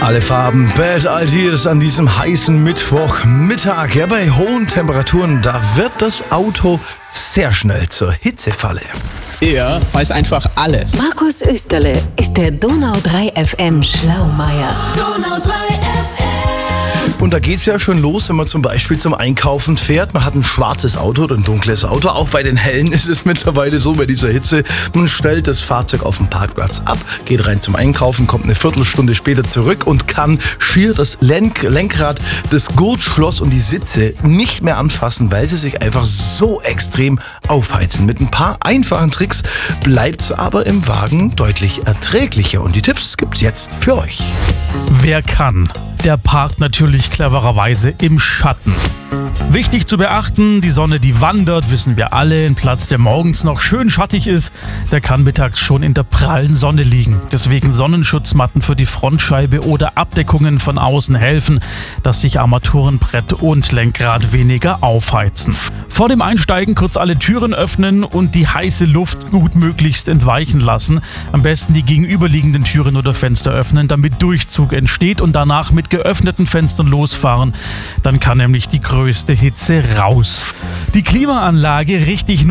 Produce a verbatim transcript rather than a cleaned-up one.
Alle Farben, Bad Ideas an diesem heißen Mittwochmittag. Ja, bei hohen Temperaturen, da wird das Auto sehr schnell zur Hitzefalle. Er weiß einfach alles. Markus Österle ist der Donau drei F M Schlaumeier. Donau drei F M. Und da geht's ja schon los, wenn man zum Beispiel zum Einkaufen fährt. Man hat ein schwarzes Auto oder ein dunkles Auto. Auch bei den hellen ist es mittlerweile so bei dieser Hitze. Man stellt das Fahrzeug auf dem Parkplatz ab, geht rein zum Einkaufen, kommt eine Viertelstunde später zurück und kann schier das Lenk- Lenkrad, das Gurtschloss und die Sitze nicht mehr anfassen, weil sie sich einfach so extrem aufheizen. Mit ein paar einfachen Tricks bleibt's aber im Wagen deutlich erträglicher. Und die Tipps gibt's jetzt für euch. Wer kann, der parkt natürlich clevererweise im Schatten. Wichtig zu beachten, die Sonne, die wandert, wissen wir alle. Ein Platz, der morgens noch schön schattig ist, der kann mittags schon in der prallen Sonne liegen. Deswegen Sonnenschutzmatten für die Frontscheibe oder Abdeckungen von außen helfen, dass sich Armaturenbrett und Lenkrad weniger aufheizen. Vor dem Einsteigen kurz alle Türen öffnen und die heiße Luft gut möglichst entweichen lassen. Am besten die gegenüberliegenden Türen oder Fenster öffnen, damit Durchzug entsteht und danach mit geöffneten Fenstern losfahren. Dann kann nämlich die größte Hitze raus. Die Klimaanlage richtig